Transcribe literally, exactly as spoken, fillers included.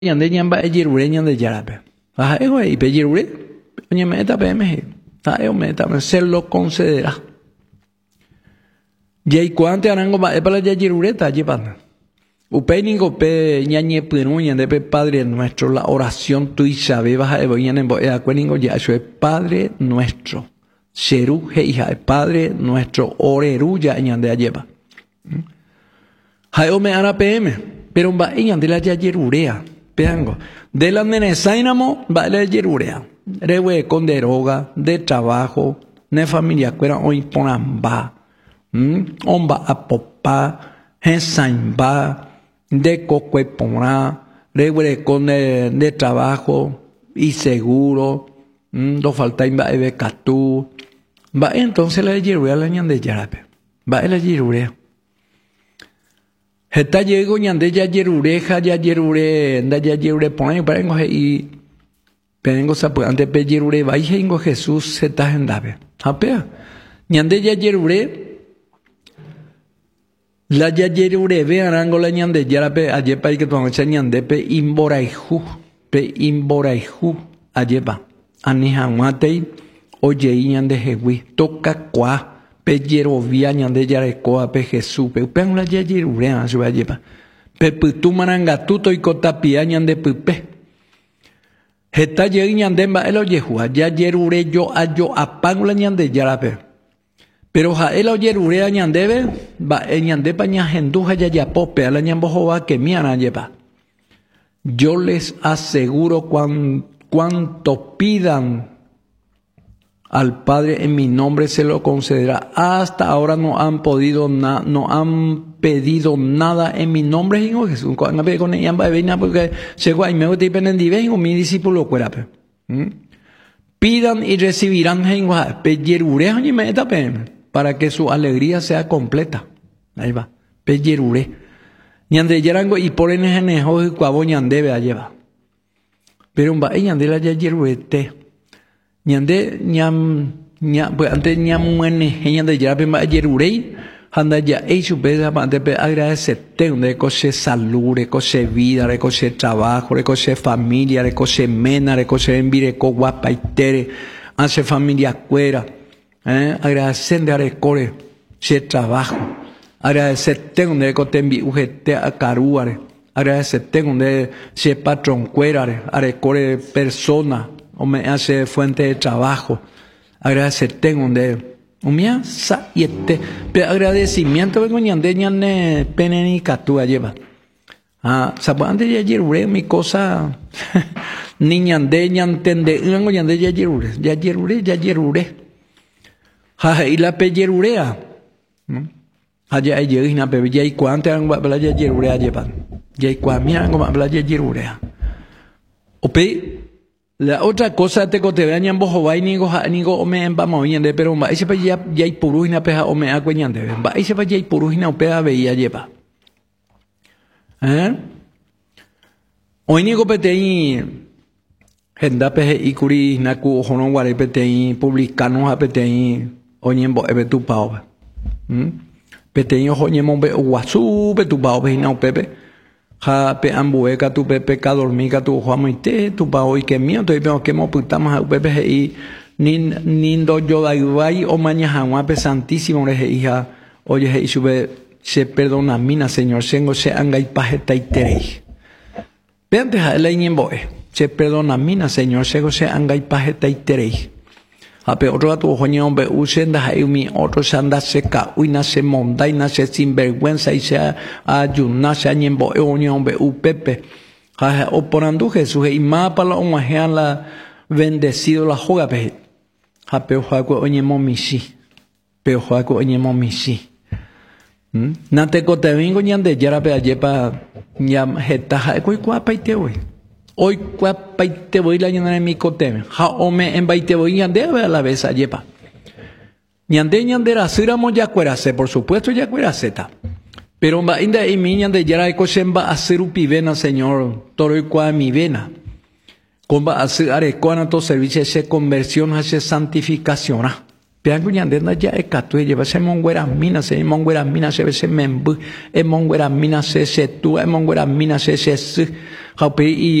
Ñande ñamba ejirure ñande yarape. Ajá, eso es, y pejirure, oye, meta peme, ajá, meta, se lo concederá. Y ahí cuánto arango va, es para la yajirure, ta llevando. Upe ningo pe ñañe pinu ñande pe Padre Nuestro, la oración tu y sabe, baja de boñan en boya, cueningo ya, eso es Padre Nuestro. Seru, hija, Padre Nuestro, oreru ya ñande lleva. Jaio me ara pm, pero va ñande la yajirurea. Peango. De la nenesainamo, va la yerurea. Rewe con droga, de trabajo, de familia, cuera hoy ponan va. Omba a popa, hensain va, de coque pona, rewe con de, de trabajo y seguro, do falta in va ebe catu. Va entonces la yerurea la ñan de yarape. Va la yerurea. Heta llego ñande ya yerureja ya yerure nda ya yerure ponen parengo y perengo sapo ante pe yerure vai hengo Jesús seta hendabe apea ñande ya yerure la ya yerure ve arango la ñande yarape ayepa y que tu cha ñande pe imboraiju pe imboraiju ayepa anija matei oye ñande jewi toca kwa pe yerovia ñande yarekoa pe Jesús pe upen la yerurea su ayepa pe putu marangatu toy kotapia ñande pupe heta ye ñande ba elo yehua ya yerure yo ayo apangula ñande yarape pero ja elo yerurea ñande be ba e ñande pa ña genduja ya yapope ala ñambo jova que miana yepa yo les aseguro cuan, cuanto pidan al Padre en mi nombre se lo concederá. Hasta ahora no han podido na, no han pedido nada en mi nombre, hijo Jesús. Cuando me con ella venga porque llegó ahí me voy a pedir vengo mi discípulo fuera. Pidan y recibirán para que su alegría sea completa. Ahí va. Peyerure. Ñande yarango y por en ese y cuabo ñande vea lleva. Pero un va ñande la yerurete. Ñande ñam ña pues antes ñam muene ñande ya pe ma yerurei handa ya ei su pe ante pe agradecerte de coche salud de coche vida de coche trabajo de coche familia de coche mena de coche envire co guapa itere hace familia cuera eh agradecende are core che trabajo agradecerte de cote envi ujete a caruare agradecerte de che patrón cuera are core persona o me hace fuente de trabajo. Agradecerte donde umia sa yete pe agradecimiento vengo ñande ñane peneni katua lleva. Ah, sapo antes ya yerure mi cosa ni ñande ñantende vengo ñande ya yerure, ya yerure, ya yerure. Ha y la pe yerurea. Allá hay llegina pe ya y cuánto vengo a ya yerurea lleva. Ya y cuá mira vengo a ya yerurea. O pe la otra cosa te cotean en bohovai ni go ni go ome en bamo yende pero ba ese pa ya ya y puruina peja ome agua ñande ba ese pa ya y puruina opea veía lleva eh hoy ni go petei henda peje ikuri naku hono ware petei publicano ha petei oñembo ebe tu pao hm petei hoñemo be wasu be tu pao be na pepe ja pe ambueca tu pepe ka dormica tu juamoite tu pa hoy que mío te veo que mo putamos a pepe y ni nindo yo dai o mañana jama pe santísimo re hija oye y sube se perdona mina señor sengo se anga y pajeta y terei vean deja la ñemboe se perdona mina señor sengo se anga y pajeta y terei a pe otro tu joñón be usenda hay mi otro sanda seca uina se monda y nace sin vergüenza y se ayuna se añembo unión be upepe ha oporando Jesús y más para la la bendecido la joga pe ha pe juego oñemo misi pe juego oñemo misi na te cote vengo ñande yara pe ayepa ñam heta ko kwa paite hoy hoy cua paite voy la ñana mi cote ha ome en baite voy ñande a la vez ayepa ñande ñande ra siramo ya cuerase por supuesto ya cueraseta pero va inda y mi ñande yara ko semba hacer upivena señor toro y cua mi vena con va hacer are con to servicio se conversión hace santificación Pean cuñandenda ya e catue lleva se mongueras minas se mongueras minas se se membu e mongueras minas se se tu e mongueras minas se se su jaupe y